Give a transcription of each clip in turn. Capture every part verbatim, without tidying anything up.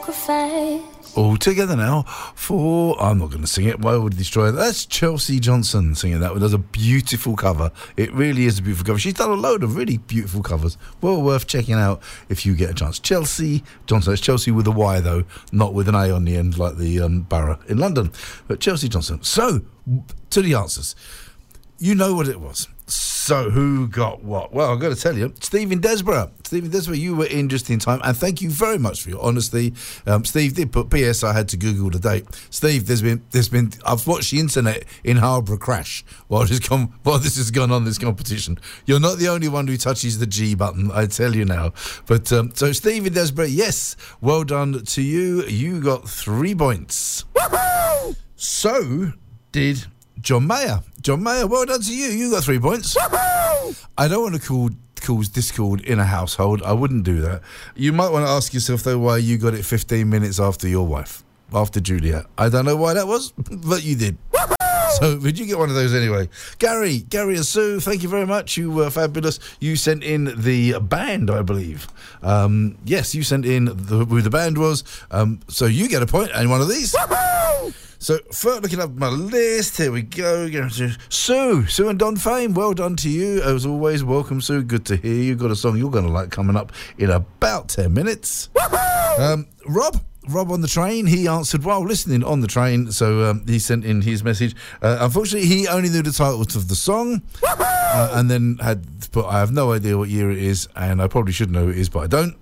sacrifice. All together now for, I'm not going to sing it, Why Would Destroy It? That's Chelsea Johnson singing that. It does a beautiful cover. It really is a beautiful cover. She's done a load of really beautiful covers. Well worth checking out if you get a chance. Chelsea Johnson. It's Chelsea with a Y though, not with an A on the end like the um, borough in London. But Chelsea Johnson. So, to the answers. You know what it was. So, who got what? Well, I've got to tell you, Stephen Desborough. Stephen Desborough, you were in just in time, and thank you very much for your honesty. Um, Steve did put P S I had to Google the date. Steve, there's been, there's been, I've watched the internet in Harborough crash while this, com- while this has gone on, this competition. You're not the only one who touches the G button, I tell you now. But, um, so Stephen Desborough, yes, well done to you. You got three points. Woo-hoo! So did John Mayer. John Mayer, well done to you. You got three points. Woo-hoo! I don't want to call, cause discord in a household. I wouldn't do that. You might want to ask yourself, though, why you got it fifteen minutes after your wife, after Juliet. I don't know why that was, but you did. Woo-hoo! So, would you get one of those anyway? Gary, Gary and Sue, thank you very much. You were fabulous. You sent in the band, I believe. Um, yes, you sent in the, who the band was. Um, so, you get a point and one of these. Woo-hoo! So, first looking up my list, here we go. Sue, Sue and Don Fame, well done to you. As always, welcome, Sue. Good to hear you. Got a song you're going to like coming up in about ten minutes. Um, Rob, Rob on the train, he answered while listening on the train, so um, he sent in his message. Uh, unfortunately, he only knew the titles of the song, uh, and then had put, I have no idea what year it is, and I probably should know who it is, but I don't.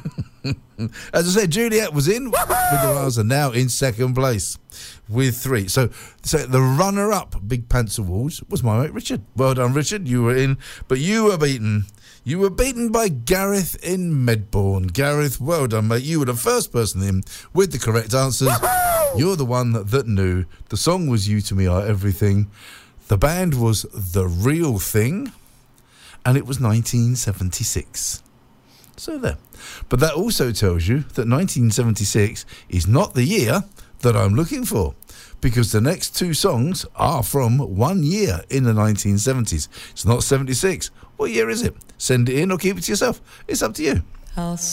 As I said, Juliet was in with the Rars and now in second place with three. So, so the runner-up, Big Pants Awards, was my mate Richard. Well done, Richard. You were in, but you were beaten. You were beaten by Gareth in Medbourne. Gareth, well done, mate. You were the first person in with the correct answers. Woo-hoo! You're the one that, that knew. The song was You To Me Are Everything. The band was The Real Thing. And it was nineteen seventy-six. So there. But that also tells you that nineteen seventy-six is not the year that I'm looking for, because the next two songs are from one year in the nineteen seventies. It's not seventy-six. What year is it? Send it in or keep it to yourself. It's up to you. I'll